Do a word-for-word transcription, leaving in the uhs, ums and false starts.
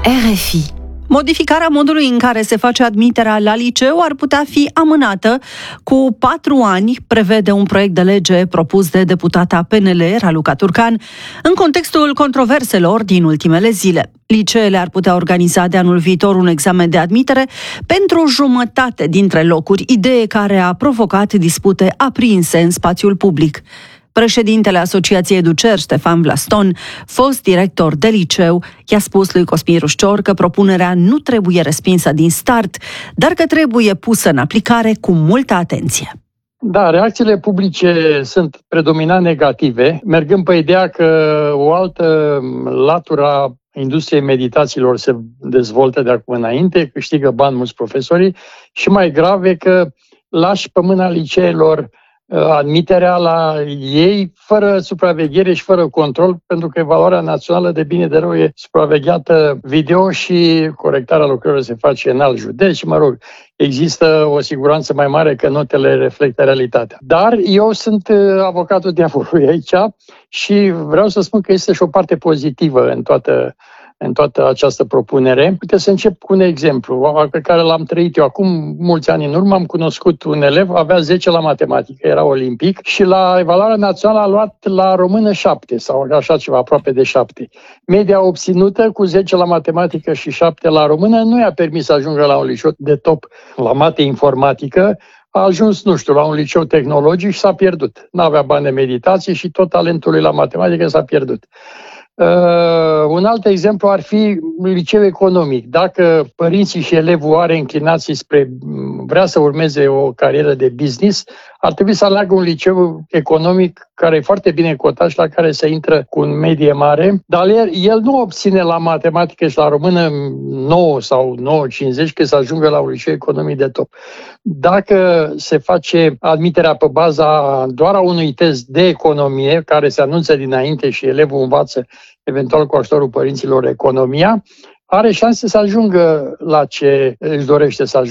R F I. Modificarea modului în care se face admiterea la liceu ar putea fi amânată cu patru ani, prevede un proiect de lege propus de deputata P N L, Raluca Turcan, în contextul controverselor din ultimele zile. Liceele ar putea organiza de anul viitor un examen de admitere pentru jumătate dintre locuri, idee care a provocat dispute aprinse în spațiul public. Președintele Asociației Educer, Ștefan Vlaston, fost director de liceu, i-a spus lui Cosmin Rușcior că propunerea nu trebuie respinsă din start, dar că trebuie pusă în aplicare cu multă atenție. Da, reacțiile publice sunt predominant negative, mergând pe ideea că o altă latură a industriei meditațiilor se dezvoltă de acum înainte, câștigă bani mulți profesorii și mai grav e că lași pe mâna liceelor admiterea la ei fără supraveghere și fără control, pentru că evaluarea națională de bine de rău e supravegheată video și corectarea lucrărilor se face în alt județ și, mă rog, există o siguranță mai mare că notele reflectă realitatea. Dar eu sunt avocatul diavolului aici și vreau să spun că este și o parte pozitivă în toată în toată această propunere. Uite, să încep cu un exemplu pe care l-am trăit eu acum mulți ani în urmă. Am cunoscut un elev, avea zece la matematică, era olimpic și la evaluarea națională a luat la română șapte sau așa ceva, aproape de șapte. Media obținută cu zece la matematică și șapte la română nu i-a permis să ajungă la un liceu de top la mate informatică. A ajuns, nu știu, la un liceu tehnologic și s-a pierdut. N-avea bani de meditație și tot talentul lui la matematică s-a pierdut. Uh, un alt exemplu ar fi liceu economic. Dacă părinții și elevul are înclinații spre vrea să urmeze o carieră de business, ar trebui să aleagă un liceu economic care e foarte bine cotat și la care se intră cu un medie mare, dar el, el nu obține la matematică și la română nouă sau nouă virgulă cincizeci că să ajungă la un liceu economic de top. Dacă se face admiterea pe baza doar a unui test de economie, care se anunță dinainte și elevul învață eventual cu ajutorul părinților economia, are șanse să ajungă la ce își dorește să ajungă.